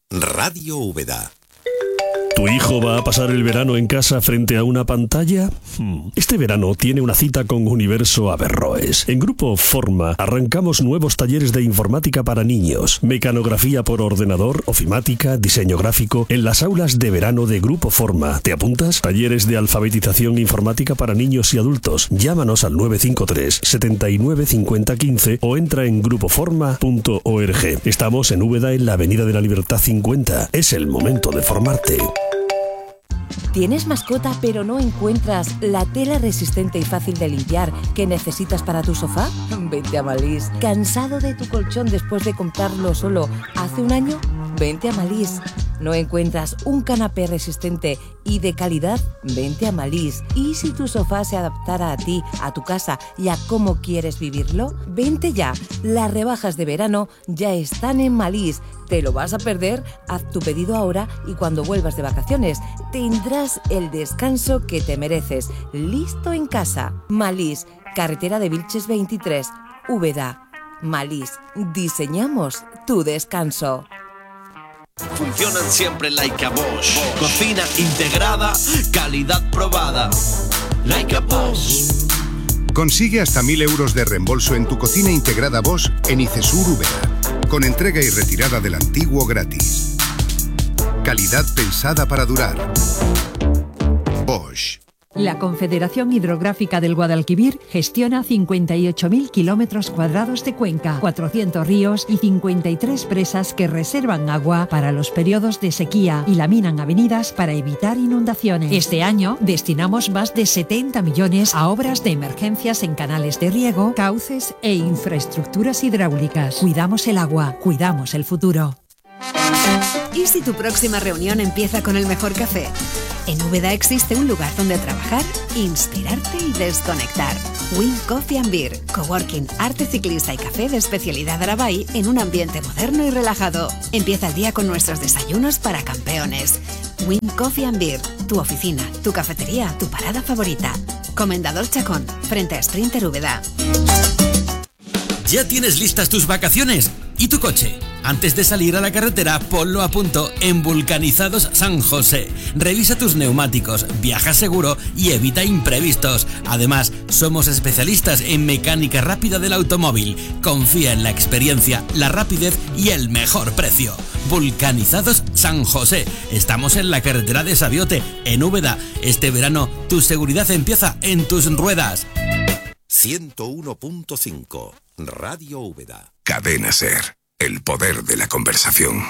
Radio Úbeda. ¿Tu hijo va a pasar el verano en casa frente a una pantalla? Este verano tiene una cita con Universo Averroes. En Grupo Forma arrancamos nuevos talleres de informática para niños, mecanografía por ordenador, ofimática, diseño gráfico, en las aulas de verano de Grupo Forma. ¿Te apuntas? Talleres de alfabetización informática para niños y adultos. Llámanos al 953 79 50 15 o entra en grupoforma.org. Estamos en Úbeda, en la Avenida de la Libertad 50. Es el momento de formarte. ¿Tienes mascota pero no encuentras la tela resistente y fácil de limpiar que necesitas para tu sofá? Vente a Malís. ¿Cansado de tu colchón después de comprarlo solo hace un año? Vente a Malís. ¿No encuentras un canapé resistente y de calidad? Vente a Malís. ¿Y si tu sofá se adaptara a ti, a tu casa y a cómo quieres vivirlo? Vente ya. Las rebajas de verano ya están en Malís. ¿Te lo vas a perder? Haz tu pedido ahora y cuando vuelvas de vacaciones tendrás el descanso que te mereces. Listo en casa. Malís, carretera de Vilches 23, Úbeda. Malís, diseñamos tu descanso. Funcionan siempre like a Bosch. Cocina integrada, calidad probada. Like a Bosch. Consigue hasta 1.000 euros de reembolso en tu cocina integrada Bosch en Icesur Úbeda, con entrega y retirada del antiguo gratis. Calidad pensada para durar. Bosch. La Confederación Hidrográfica del Guadalquivir gestiona 58.000 kilómetros cuadrados de cuenca, 400 ríos y 53 presas que reservan agua para los periodos de sequía y laminan avenidas para evitar inundaciones. Este año destinamos más de 70 millones a obras de emergencias en canales de riego, cauces e infraestructuras hidráulicas. Cuidamos el agua, cuidamos el futuro. ¿Y si tu próxima reunión empieza con el mejor café? En Úbeda existe un lugar donde trabajar, inspirarte y desconectar. Win Coffee and Beer, coworking, arte ciclista y café de especialidad Arabay en un ambiente moderno y relajado. Empieza el día con nuestros desayunos para campeones. Win Coffee and Beer, tu oficina, tu cafetería, tu parada favorita. Comendador Chacón, frente a Sprinter Úbeda. ¿Ya tienes listas tus vacaciones? ¿Y tu coche? Antes de salir a la carretera, ponlo a punto en Vulcanizados San José. Revisa tus neumáticos, viaja seguro y evita imprevistos. Además, somos especialistas en mecánica rápida del automóvil. Confía en la experiencia, la rapidez y el mejor precio. Vulcanizados San José. Estamos en la carretera de Sabiote, en Úbeda. Este verano, tu seguridad empieza en tus ruedas. 101.5 Radio Úbeda. Cadena Ser. El poder de la conversación.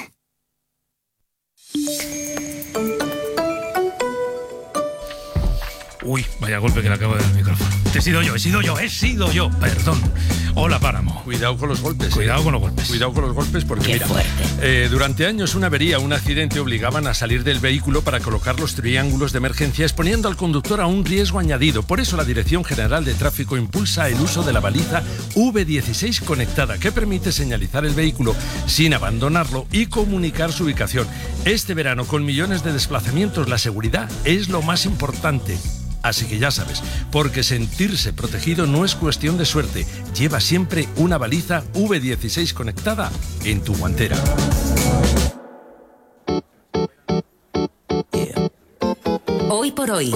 Uy, vaya golpe que le acabo de dar al micrófono. He sido yo. Perdón. Hola, Páramo. Cuidado con los golpes. Cuidado con los golpes. Cuidado con los golpes porque, Qué mira, fuerte. durante años una avería o un accidente obligaban a salir del vehículo para colocar los triángulos de emergencia, exponiendo al conductor a un riesgo añadido. Por eso la Dirección General de Tráfico impulsa el uso de la baliza V16 conectada, que permite señalizar el vehículo sin abandonarlo y comunicar su ubicación. Este verano, con millones de desplazamientos, la seguridad es lo más importante. Así que ya sabes, porque sentirse protegido no es cuestión de suerte. Lleva siempre una baliza V16 conectada en tu guantera. Hoy por hoy.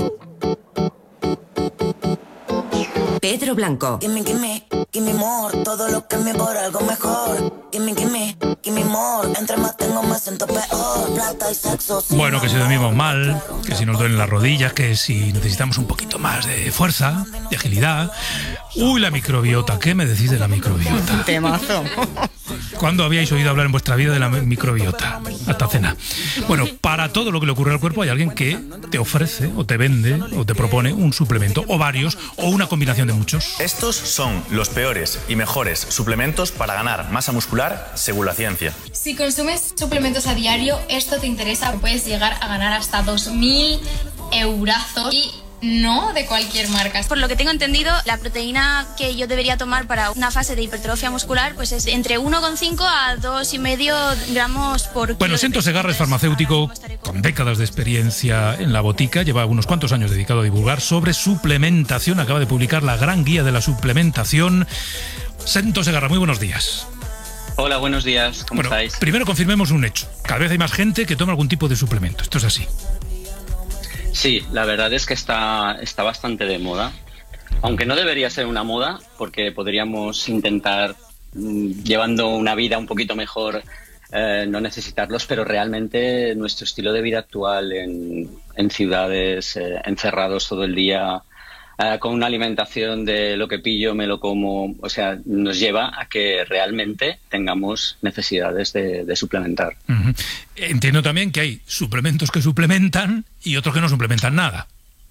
Pedro Blanco. Gimme more, todo lo que me por algo mejor. Gimme more, entre más tengo más siento peor. Plata y sexo. Bueno, que si dormimos mal, que si nos duelen las rodillas, que si necesitamos un poquito más de fuerza, de agilidad. Uy, la microbiota, ¿qué me decís de la microbiota? Temazo. ¿Cuándo habíais oído hablar en vuestra vida de la microbiota? Hasta cena. Bueno, para todo lo que le ocurre al cuerpo hay alguien que te ofrece o te vende o te propone un suplemento o varios o una combinación de muchos. Estos son los peores y mejores suplementos para ganar masa muscular según la ciencia. Si consumes suplementos a diario, esto te interesa, puedes llegar a ganar hasta 2.000 eurazos y no de cualquier marca. Por lo que tengo entendido, la proteína que yo debería tomar para una fase de hipertrofia muscular pues es entre 1,5 a 2,5 gramos por kilo. Bueno, Sento Segarra es farmacéutico con décadas de experiencia en la botica, lleva unos cuantos años dedicado a divulgar sobre suplementación, acaba de publicar la gran guía de la suplementación. Sento Segarra, muy buenos días. Hola, buenos días, ¿cómo estáis? Primero confirmemos un hecho. Cada vez hay más gente que toma algún tipo de suplemento. ¿Esto es así? Sí, la verdad es que está bastante de moda. Aunque no debería ser una moda, porque podríamos intentar, llevando una vida un poquito mejor, no necesitarlos, pero realmente nuestro estilo de vida actual en ciudades, encerrados todo el día, con una alimentación de lo que pillo, me lo como, o sea, nos lleva a que realmente tengamos necesidades de suplementar. Entiendo también que hay suplementos que suplementan y otros que no suplementan nada.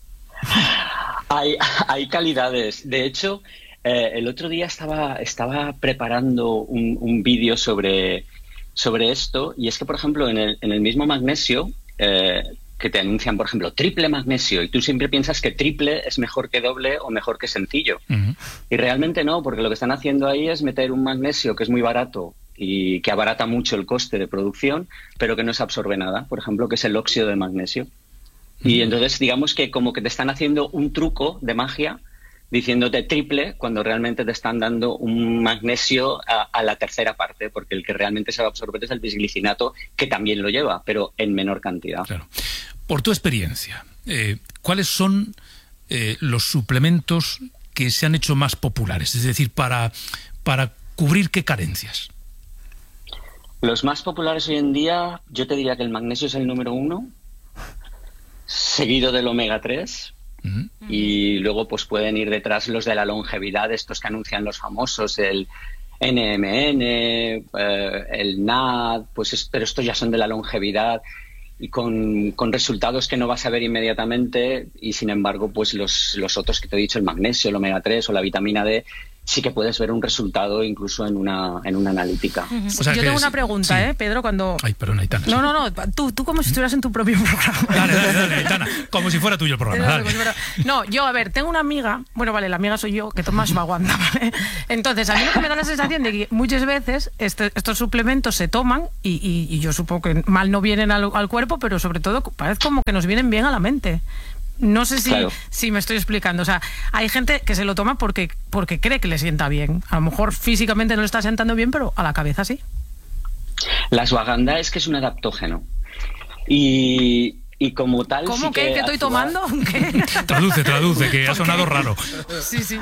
Hay calidades. De hecho, el otro día estaba preparando un vídeo sobre esto, y es que, por ejemplo, en el mismo magnesio, que te anuncian, por ejemplo, triple magnesio, y tú siempre piensas que triple es mejor que doble o mejor que sencillo. Y realmente no, porque lo que están haciendo ahí es meter un magnesio que es muy barato y que abarata mucho el coste de producción, pero que no se absorbe nada, por ejemplo, que es el óxido de magnesio. Y entonces, digamos que como que te están haciendo un truco de magia diciéndote triple cuando realmente te están dando un magnesio a la tercera parte, porque el que realmente se va a absorber es el bisglicinato, que también lo lleva, pero en menor cantidad. Claro. Por tu experiencia, ¿cuáles son los suplementos que se han hecho más populares? Es decir, para cubrir qué carencias. Los más populares hoy en día, yo te diría que el magnesio es el número 1, seguido del omega 3, y luego pues pueden ir detrás los de la longevidad, estos que anuncian los famosos, el NMN, el NAD, pero estos ya son de la longevidad y con resultados que no vas a ver inmediatamente, y sin embargo pues los otros que te he dicho, el magnesio, el omega 3 o la vitamina D, sí que puedes ver un resultado incluso en una analítica. O sea, yo tengo una pregunta, sí. Pedro, cuando... Ay, perdón, Aitana. No, tú como si estuvieras en tu propio programa. Dale, Aitana, como si fuera tuyo el programa, dale. No, yo, a ver, tengo una amiga, bueno, vale, la amiga soy yo, que toma ashwagandha, ¿vale? Entonces, a mí lo que me da la sensación de que muchas veces estos suplementos se toman y yo supongo que mal no vienen al cuerpo, pero sobre todo parece como que nos vienen bien a la mente. No sé si me estoy explicando. O sea, hay gente que se lo toma porque cree que le sienta bien. A lo mejor físicamente no le está sentando bien, pero a la cabeza sí. La ashwagandha es que es un adaptógeno. Y como tal... ¿Cómo sí que estoy tomando? ¿Qué? Traduce, que ha sonado raro. Sí.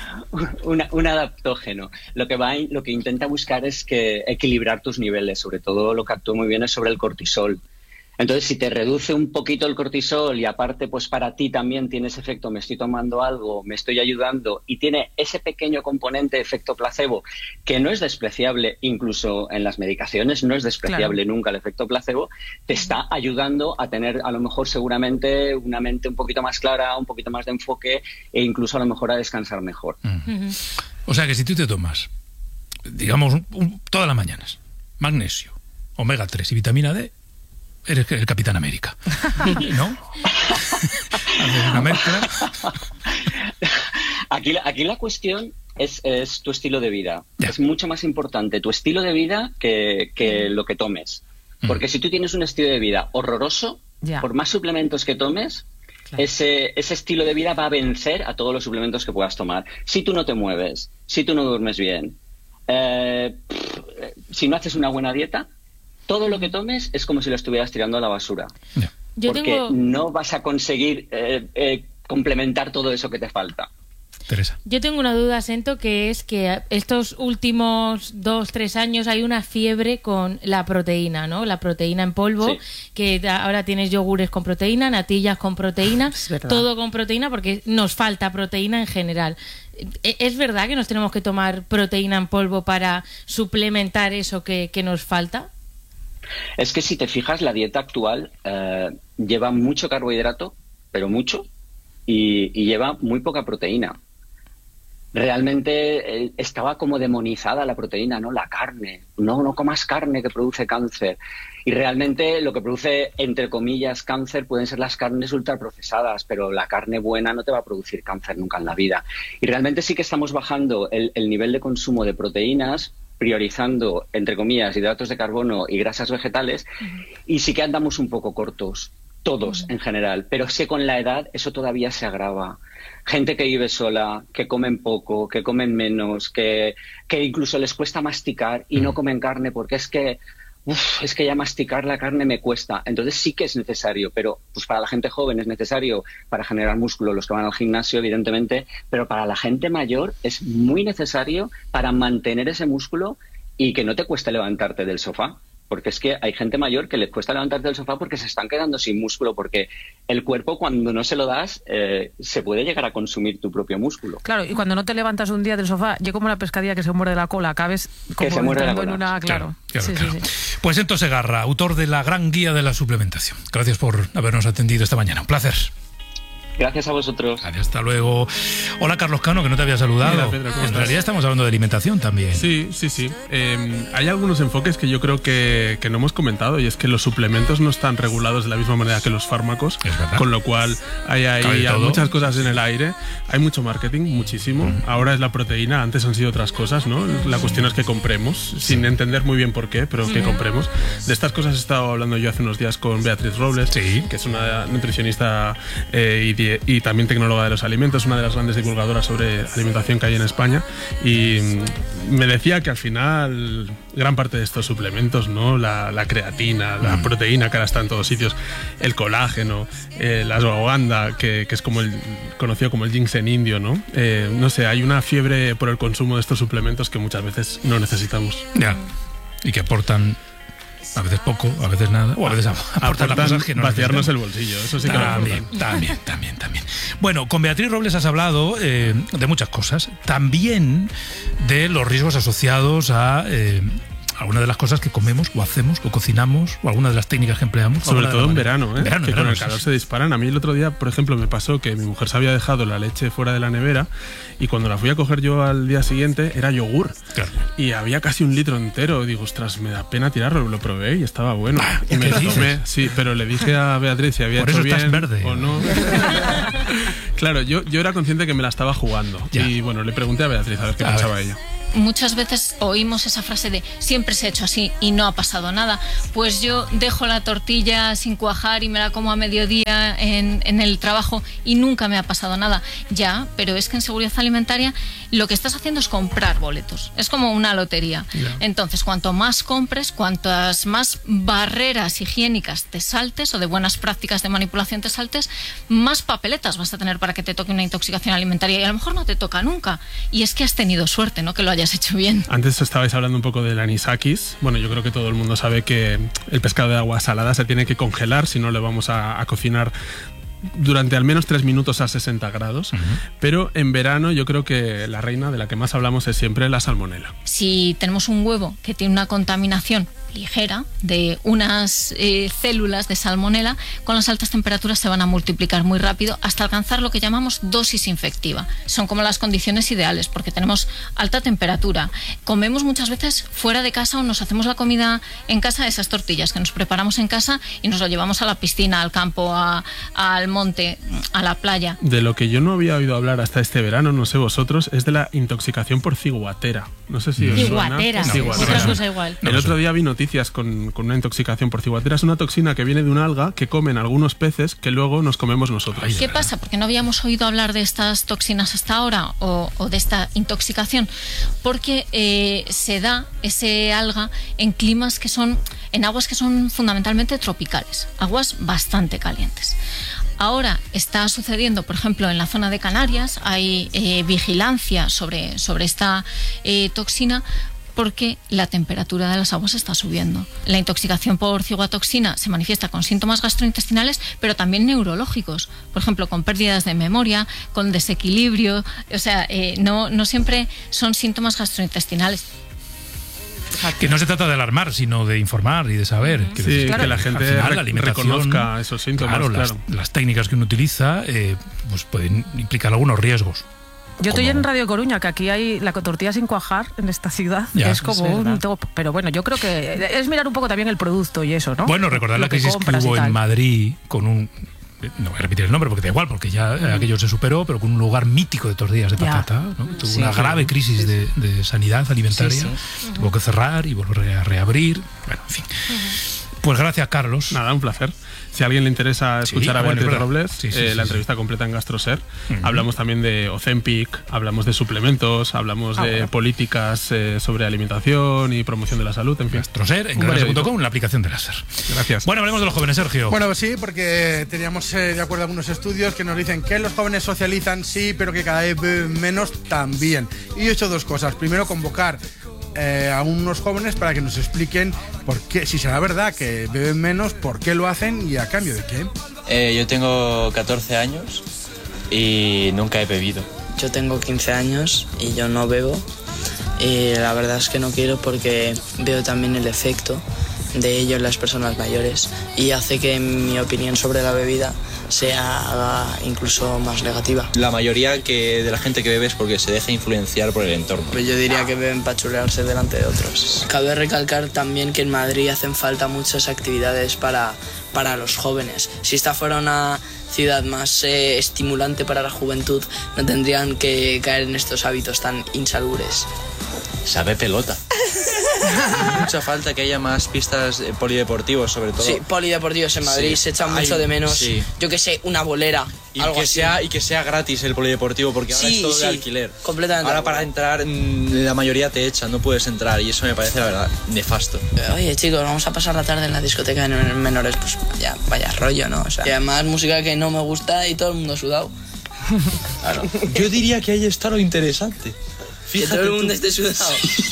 Un adaptógeno. Lo que intenta buscar es que equilibrar tus niveles. Sobre todo lo que actúa muy bien es sobre el cortisol. Entonces, si te reduce un poquito el cortisol y aparte, pues para ti también tiene ese efecto, me estoy tomando algo, me estoy ayudando, y tiene ese pequeño componente de efecto placebo, que no es despreciable, incluso en las medicaciones, no es despreciable nunca el efecto placebo, te está ayudando a tener, a lo mejor, seguramente, una mente un poquito más clara, un poquito más de enfoque, e incluso a lo mejor a descansar mejor. O sea que si tú te tomas, digamos, todas las mañanas, magnesio, omega 3 y vitamina D, eres el Capitán América, ¿no? Una mezcla. Aquí la cuestión es tu estilo de vida. Es mucho más importante tu estilo de vida que lo que tomes. Porque si tú tienes un estilo de vida horroroso, por más suplementos que tomes, ese estilo de vida va a vencer a todos los suplementos que puedas tomar. Si tú no te mueves, si tú no duermes bien, si no haces una buena dieta, todo lo que tomes es como si lo estuvieras tirando a la basura. Porque no vas a conseguir complementar todo eso que te falta. Teresa. Yo tengo una duda, Sento, que es que estos últimos 2-3 años hay una fiebre con la proteína, ¿no? La proteína en polvo, que ahora tienes yogures con proteína, natillas con proteína, todo con proteína, porque nos falta proteína en general. ¿Es verdad que nos tenemos que tomar proteína en polvo para suplementar eso que nos falta? Es que si te fijas, la dieta actual lleva mucho carbohidrato, pero mucho, y lleva muy poca proteína. Realmente estaba como demonizada la proteína, ¿no? La carne. No comas carne, que produce cáncer. Y realmente lo que produce, entre comillas, cáncer pueden ser las carnes ultraprocesadas, pero la carne buena no te va a producir cáncer nunca en la vida. Y realmente sí que estamos bajando el nivel de consumo de proteínas, priorizando, entre comillas, hidratos de carbono y grasas vegetales, y sí que andamos un poco cortos. todos en general, pero es que con la edad eso todavía se agrava. Gente que vive sola, que comen poco, que comen menos, que incluso les cuesta masticar y no comen carne porque es que ya masticar la carne me cuesta. Entonces sí que es necesario, pero pues para la gente joven es necesario para generar músculo, los que van al gimnasio, evidentemente, pero para la gente mayor es muy necesario para mantener ese músculo y que no te cueste levantarte del sofá. Porque es que hay gente mayor que les cuesta levantarse del sofá porque se están quedando sin músculo, porque el cuerpo cuando no se lo das se puede llegar a consumir tu propio músculo. Claro, y cuando no te levantas un día del sofá, yo como la pescadilla que se muerde la cola, acabes como entrando en una... Claro. Sí. Pues Héctor Segarra, autor de la gran guía de la suplementación. Gracias por habernos atendido esta mañana. Un placer. Gracias a vosotros. Hasta luego. Hola, Carlos Cano, que no te había saludado. Mira, Pedro, en realidad estamos hablando de alimentación también. Sí. Hay algunos enfoques que yo creo que no hemos comentado, y es que los suplementos no están regulados de la misma manera que los fármacos, con lo cual hay muchas cosas en el aire. Hay mucho marketing, muchísimo. Ahora es la proteína, antes han sido otras cosas, ¿no? La cuestión es que compremos, sin entender muy bien por qué, pero que compremos. De estas cosas he estado hablando yo hace unos días con Beatriz Robles, que es una nutricionista y también tecnóloga de los alimentos, una de las grandes divulgadoras sobre alimentación que hay en España, y me decía que al final gran parte de estos suplementos, ¿no? La creatina, la proteína que ahora está en todos sitios, el colágeno, la ashwagandha, que es como conocido como el ginseng indio, ¿no? No sé, hay una fiebre por el consumo de estos suplementos que muchas veces no necesitamos. Ya, y que aportan a veces poco, a veces nada, o a veces aportan las cosas que no vaciarnos el bolsillo, eso sí que también. Bueno, con Beatriz Robles has hablado de muchas cosas, también de los riesgos asociados a alguna de las cosas que comemos o hacemos o cocinamos, o alguna de las técnicas que empleamos. Sobre todo en verano, que con el calor se disparan. A mí el otro día, por ejemplo, me pasó que mi mujer se había dejado la leche fuera de la nevera y cuando la fui a coger yo al día siguiente era yogur. Claro. Y había casi 1 litro entero. Digo, ostras, me da pena tirarlo. Lo probé y estaba bueno. Y me lo tomé, sí, pero le dije a Beatriz si había hecho bien estás verde o no. Claro, yo era consciente que me la estaba jugando. Ya. Y bueno, le pregunté a Beatriz a ver qué pensaba ella. Muchas veces oímos esa frase de siempre se ha hecho así y no ha pasado nada. Pues yo dejo la tortilla sin cuajar y me la como a mediodía en el trabajo y nunca me ha pasado nada. Ya, pero es que en seguridad alimentaria lo que estás haciendo es comprar boletos. Es como una lotería. Yeah. Entonces, cuanto más compres, cuantas más barreras higiénicas te saltes o de buenas prácticas de manipulación te saltes, más papeletas vas a tener para que te toque una intoxicación alimentaria. Y a lo mejor no te toca nunca. Y es que has tenido suerte, ¿no? Que lo hayas hecho bien. Antes estabais hablando un poco del anisakis. Bueno, yo creo que todo el mundo sabe que el pescado de agua salada se tiene que congelar, si no le vamos a cocinar durante al menos 3 minutos a 60 grados. Pero en verano yo creo que la reina de la que más hablamos es siempre la salmonela. Si tenemos un huevo que tiene una contaminación ligera de unas células de salmonela, con las altas temperaturas se van a multiplicar muy rápido hasta alcanzar lo que llamamos dosis infectiva. Son como las condiciones ideales porque tenemos alta temperatura. Comemos muchas veces fuera de casa o nos hacemos la comida en casa, esas tortillas que nos preparamos en casa y nos lo llevamos a la piscina, al campo, al monte, a la playa. De lo que yo no había oído hablar hasta este verano, no sé vosotros, es de la intoxicación por ciguatera. No sé si os suena. Otra cosa igual. El otro día vi noticias con una intoxicación por ciguatera. Es una toxina que viene de un alga que comen algunos peces que luego nos comemos nosotros. ¿Qué pasa? Porque no habíamos oído hablar de estas toxinas hasta ahora o de esta intoxicación. Porque se da ese alga en climas que son, en aguas que son fundamentalmente tropicales, aguas bastante calientes. Ahora está sucediendo, por ejemplo, en la zona de Canarias, hay vigilancia sobre esta toxina, porque la temperatura de las aguas está subiendo. La intoxicación por ciguatoxina se manifiesta con síntomas gastrointestinales, pero también neurológicos, por ejemplo, con pérdidas de memoria, con desequilibrio, o sea, no siempre son síntomas gastrointestinales. Que no se trata de alarmar, sino de informar y de saber. Sí, claro, que la gente reconozca esos síntomas. Claro, las técnicas que uno utiliza pues pueden implicar algunos riesgos. Yo estoy en Radio Coruña, que aquí hay la tortilla sin cuajar en esta ciudad. Ya, es como un top. Pero bueno, yo creo que es mirar un poco también el producto y eso, ¿no? Bueno, recordar la crisis que hubo en Madrid con un... No voy a repetir el nombre porque da igual, porque ya aquello se superó, pero con un lugar mítico de tortillas de patata, ¿no? Tuvo una grave crisis de sanidad alimentaria. Tuvo que cerrar y volver a reabrir. Bueno, en fin. Pues gracias, Carlos. Nada, un placer. Si a alguien le interesa escuchar a Beatriz Robles, la entrevista completa en GastroSer. Hablamos también de Ozempic, hablamos de suplementos, hablamos de políticas sobre alimentación y promoción de la salud, en fin. GastroSer, en gracias.com, la aplicación de láser. Gracias. Bueno, hablemos de los jóvenes, Sergio. Bueno, pues sí, porque teníamos de acuerdo algunos estudios que nos dicen que los jóvenes socializan, sí, pero que cada vez beben menos también. Y he hecho dos cosas. Primero, convocar a unos jóvenes para que nos expliquen por qué, si será verdad que beben menos, por qué lo hacen y a cambio de qué. Yo tengo 14 años y nunca he bebido. Yo tengo 15 años y yo no bebo, y la verdad es que no quiero porque veo también el efecto de ello en las personas mayores y hace que mi opinión sobre la bebida sea incluso más negativa. La mayoría de la gente que bebe es porque se deja influenciar por el entorno. Pues yo diría que beben para chulearse delante de otros. Cabe recalcar también que en Madrid hacen falta muchas actividades para los jóvenes. Si esta fuera una ciudad más estimulante para la juventud, no tendrían que caer en estos hábitos tan insalubres. Sabe pelota. Mucha falta que haya más pistas polideportivos, sobre todo. Sí, polideportivos en Madrid se echan mucho de menos. Yo que sé, una bolera, algo así. Y que sea gratis el polideportivo, porque ahora es todo de alquiler. Completamente. Ahora para entrar, la mayoría te echan, no puedes entrar, y eso me parece, la verdad, nefasto. Oye, chicos, vamos a pasar la tarde en la discoteca de menores, pues vaya rollo, ¿no? O sea, y además música que no me gusta y todo el mundo sudado. Claro. Yo diría que ahí está lo interesante. Que todo el mundo esté sudado.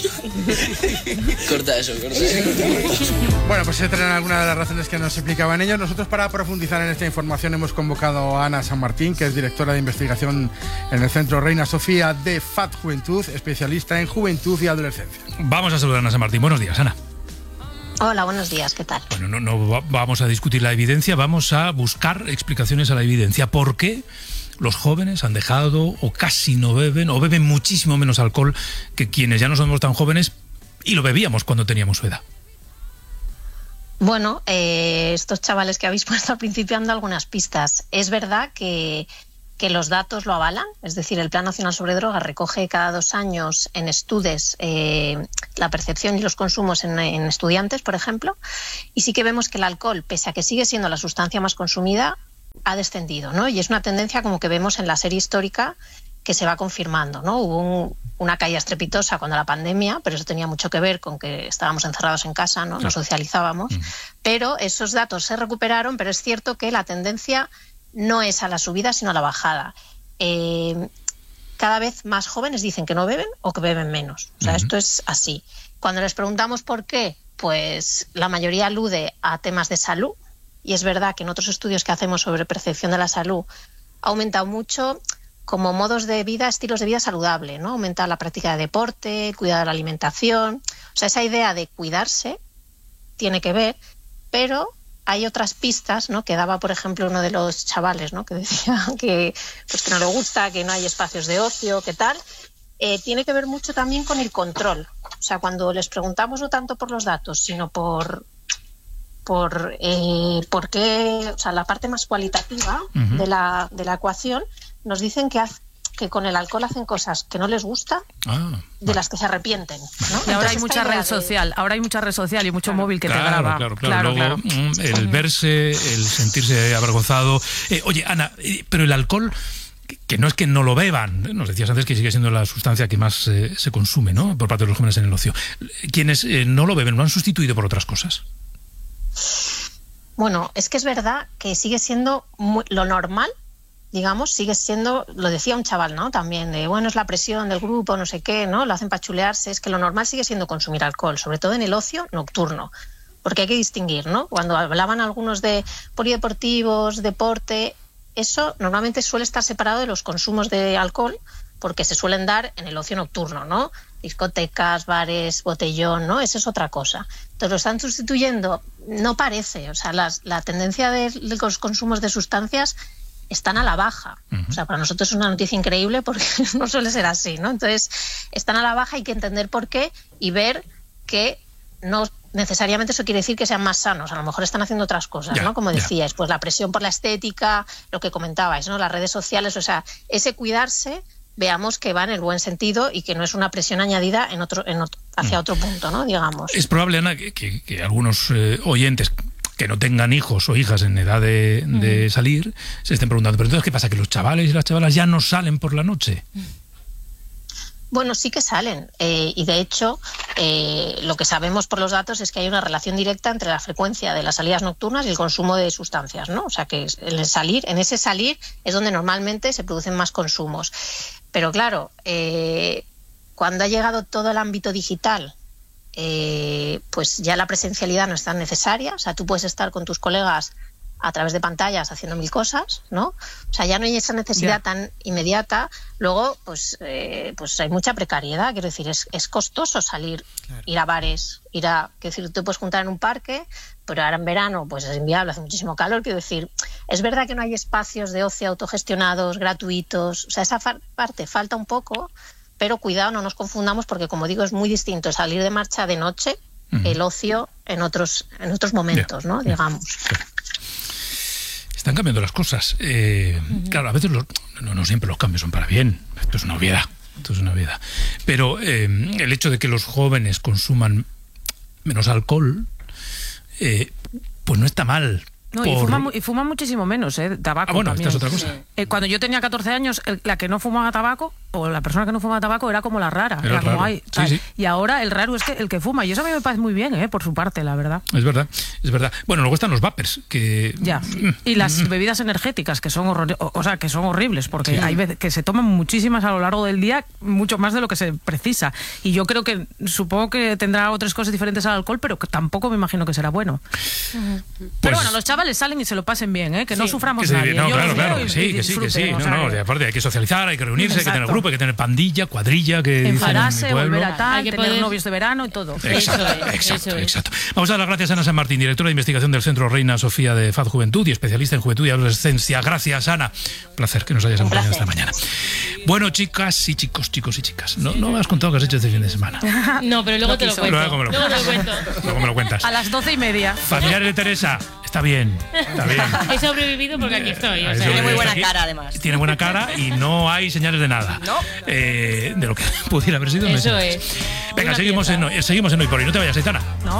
Corta eso. Bueno, pues se traen algunas de las razones que nos explicaban ellos. Nosotros, para profundizar en esta información, hemos convocado a Ana San Martín, que es directora de investigación en el Centro Reina Sofía de FAD Juventud, especialista en juventud y adolescencia. Vamos a saludar a Ana San Martín. Buenos días, Ana. Hola, buenos días, ¿qué tal? Bueno, no vamos a discutir la evidencia, vamos a buscar explicaciones a la evidencia. ¿Por qué los jóvenes han dejado o casi no beben o beben muchísimo menos alcohol que quienes ya no somos tan jóvenes y lo bebíamos cuando teníamos su edad? Bueno, estos chavales que habéis puesto al principio han dado algunas pistas. Es verdad que los datos lo avalan, es decir, el Plan Nacional sobre Drogas recoge cada 2 años en estudios la percepción y los consumos en estudiantes, por ejemplo, y sí que vemos que el alcohol, pese a que sigue siendo la sustancia más consumida, ha descendido, ¿no? Y es una tendencia como que vemos en la serie histórica que se va confirmando, ¿no? Hubo una caída estrepitosa cuando la pandemia, pero eso tenía mucho que ver con que estábamos encerrados en casa, ¿no? No socializábamos, pero esos datos se recuperaron, pero es cierto que la tendencia no es a la subida, sino a la bajada. Cada vez más jóvenes dicen que no beben o que beben menos. O sea, esto es así. Cuando les preguntamos por qué, pues la mayoría alude a temas de salud. Y es verdad que en otros estudios que hacemos sobre percepción de la salud ha aumentado mucho como modos de vida, estilos de vida saludable, ¿no? Aumenta la práctica de deporte, el cuidado de la alimentación. O sea, esa idea de cuidarse tiene que ver, pero hay otras pistas, ¿no? Que daba, por ejemplo, uno de los chavales, ¿no? Que decía que no le gusta, que no hay espacios de ocio, ¿qué tal? Tiene que ver mucho también con el control. O sea, cuando les preguntamos no tanto por los datos, sino por qué, o sea, la parte más cualitativa de la ecuación, nos dicen que con el alcohol hacen cosas que no les gusta, de las que se arrepienten, ¿no? Y ahora hay mucha red social, y mucho móvil que te graba. Claro. Luego, el verse, el sentirse avergonzado. Oye, Ana, pero el alcohol, que no es que no lo beban, nos decías antes que sigue siendo la sustancia que más se consume, ¿no? Por parte de los jóvenes en el ocio. Quienes no lo beben, ¿lo han sustituido por otras cosas? Bueno, es que es verdad que sigue siendo lo normal, digamos, sigue siendo, lo decía un chaval, ¿no? También de, bueno, es la presión del grupo, no sé qué, ¿no? Lo hacen para chulearse. Es que lo normal sigue siendo consumir alcohol, sobre todo en el ocio nocturno, porque hay que distinguir, ¿no? Cuando hablaban algunos de polideportivos, deporte, eso normalmente suele estar separado de los consumos de alcohol, porque se suelen dar en el ocio nocturno, ¿no? Discotecas, bares, botellón, ¿no? Esa es otra cosa. Entonces lo están sustituyendo, no parece, o sea, la tendencia de los consumos de sustancias están a la baja. O sea, para nosotros es una noticia increíble porque no suele ser así, ¿no? Entonces, están a la baja, hay que entender por qué y ver que no necesariamente eso quiere decir que sean más sanos, a lo mejor están haciendo otras cosas, ¿no? Como decíais, pues la presión por la estética, lo que comentabais, ¿no? Las redes sociales, o sea, ese cuidarse, veamos que va en el buen sentido y que no es una presión añadida en hacia otro punto, ¿no? Digamos. Es probable, Ana, que algunos oyentes que no tengan hijos o hijas en edad de salir se estén preguntando, pero entonces, ¿qué pasa? ¿Que los chavales y las chavalas ya no salen por la noche? Bueno, sí que salen y de hecho lo que sabemos por los datos es que hay una relación directa entre la frecuencia de las salidas nocturnas y el consumo de sustancias, ¿no? O sea que en ese salir es donde normalmente se producen más consumos. Pero claro, cuando ha llegado todo el ámbito digital, pues ya la presencialidad no es tan necesaria. O sea, tú puedes estar con tus colegas a través de pantallas haciendo mil cosas, ¿no? O sea, ya no hay esa necesidad tan inmediata. Luego, pues hay mucha precariedad. Quiero decir, es costoso salir, ir a bares, quiero decir, tú puedes juntar en un parque, pero ahora en verano pues es inviable, hace muchísimo calor. Quiero decir, es verdad que no hay espacios de ocio autogestionados, gratuitos. O sea, esa parte falta un poco, pero cuidado, no nos confundamos porque, como digo, es muy distinto salir de marcha de noche, el ocio en otros momentos, ¿no? Digamos. Están cambiando las cosas. Claro, a veces no siempre los cambios son para bien. Esto es una obviedad. Pero el hecho de que los jóvenes consuman menos alcohol, pues no está mal. No, y fuman muchísimo menos, tabaco. Bueno, también. esta es otra cosa. Cuando yo tenía 14 años, la que no fumaba tabaco, o la persona que no fumaba tabaco, era como la rara. Era como raro. hay, Sí. Y ahora el raro es el que fuma. Y eso a mí me parece muy bien, por su parte, la verdad. Es verdad. Bueno, luego están los vapers, que... Ya. Y las bebidas energéticas, que son que son horribles, porque hay veces que se toman muchísimas a lo largo del día, mucho más de lo que se precisa. Y yo creo que, supongo que tendrá otras cosas diferentes al alcohol, pero que tampoco me imagino que será bueno. Pero bueno, los chavales salen y se lo pasen bien, que no suframos nadie. No, Yo claro, que sí. Aparte hay que socializar, hay que reunirse, hay que tener grupo, hay que tener pandilla, cuadrilla, que enfadarse, volver a tal, Hay que tener poder... novios de verano y todo. Exacto. Vamos a dar las gracias a Ana San Martín, directora de investigación del Centro Reina Sofía de FAD Juventud y especialista en juventud y adolescencia. Gracias, Ana. Un placer que nos hayas acompañado esta mañana. Bueno, chicas y chicos y chicas, no me has contado qué has hecho este fin de semana. No, pero luego te lo cuento. Luego me lo cuentas. A las 12:30. Familiares de Teresa. Está bien. He sobrevivido porque aquí estoy. O sea, tiene muy buena cara, además. Tiene buena cara y no hay señales de nada. No. De lo que pudiera haber sido. Eso es. Venga, seguimos en Hoy por Hoy. No te vayas, Aitana. No.